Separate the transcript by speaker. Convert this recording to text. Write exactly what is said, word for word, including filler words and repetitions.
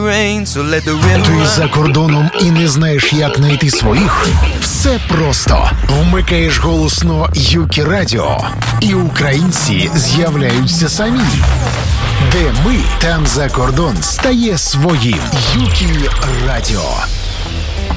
Speaker 1: rain, so let the river
Speaker 2: Ти
Speaker 1: run.
Speaker 2: за кордоном і не знаєш, як знайти своїх? Все просто. Вмикаєш голосно Юкі Радіо, і українці з'являються самі. Де ми, там за кордон стає своїм. Юкі Радіо.